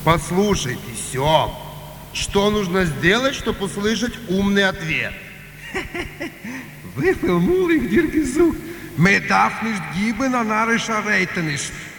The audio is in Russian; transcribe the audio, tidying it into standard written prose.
Послушайте, Сем, что нужно сделать, чтобы услышать умный ответ? Wie viel moeilijk dir gezocht. Man darf nicht geben an andere Reitenis.